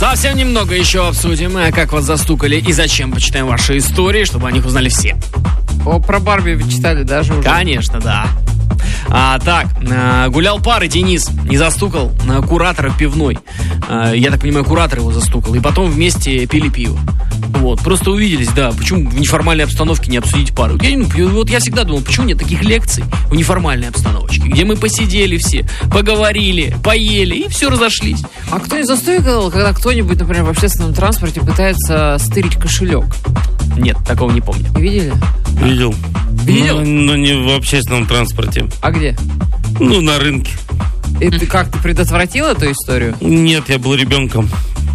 Совсем немного еще обсудим, как вас застукали и зачем. Почитаем ваши истории, чтобы о них узнали все. Про Барби вы читали даже уже? Конечно, да. Гулял пар, и Денис не застукал куратора пивной. Я так понимаю, куратор его застукал. И потом вместе пили пиво. Вот, просто увиделись, да. Почему в неформальной обстановке не обсудить пару? Я всегда думал, почему нет таких лекций в неформальной обстановочке, где мы посидели все, поговорили, поели и все, разошлись. А кто не застукал, когда кто-нибудь, например, в общественном транспорте пытается стырить кошелек? Нет, такого не помню. Не видели? Видел. Видел? Но не в общественном транспорте. А где? На рынке. И ты как-то предотвратил эту историю? Нет, я был ребенком.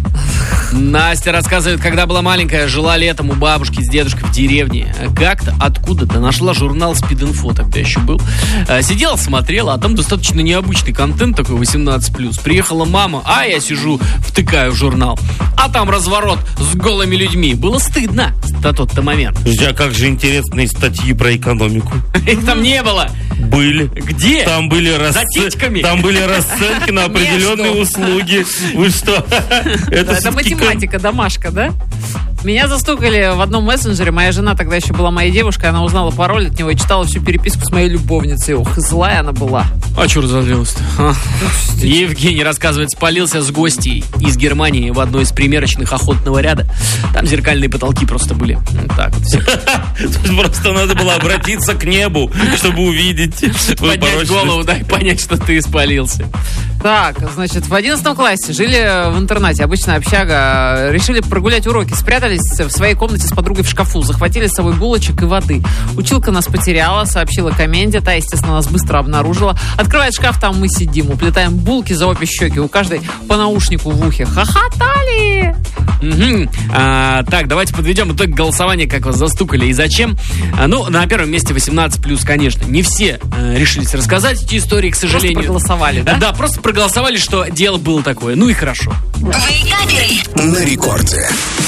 Настя рассказывает, когда была маленькая, жила летом у бабушки с дедушкой в деревне. Как-то откуда-то нашла журнал Speed-Info, тогда еще был. Сидела, смотрела, а там достаточно необычный контент такой, 18+. Приехала мама, а я сижу, втыкаю в журнал. А там разворот с голыми людьми. Было стыдно на тот-то момент. А как же интересные статьи про экономику. Их там не было. Были. Где? Там были Там были расценки на определенные услуги. Вы что? Это математика, домашка, да? Меня застукали в одном мессенджере. Моя жена тогда еще была моей девушкой. Она узнала пароль от него и читала всю переписку с моей любовницей. Ох, злая она была. А что разозлилась-то? Евгений рассказывает, спалился с гостьей из Германии в одной из примерочных охотного ряда. Там зеркальные потолки просто были. Так вот все. Просто надо было обратиться к небу, чтобы увидеть. Поднять голову, да, и понять, что ты испалился. Так, значит, в 11 классе жили в интернате, обычная общага. Решили прогулять уроки, спрятались в своей комнате с подругой в шкафу, захватили с собой булочек и воды. Училка нас потеряла, сообщила коменде, та, естественно, нас быстро обнаружила. Открывает шкаф, там мы сидим, уплетаем булки за обе щеки, у каждой по наушнику в ухе. Хохотали! Так, давайте подведем итог голосования, как вас застукали и зачем. На первом месте 18+, конечно. Не все решились рассказать эти истории, к сожалению. Просто проголосовали, да? Да, просто проголосовали, что дело было такое. Ну и хорошо. Вейкаперы на рекорде.